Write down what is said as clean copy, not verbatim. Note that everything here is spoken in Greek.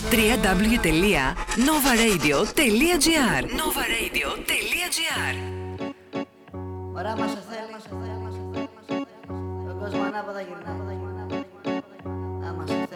www.novaradio.gr. Ωραία μας θέλει. Τον κόσμο ανάποδα γυρνάει.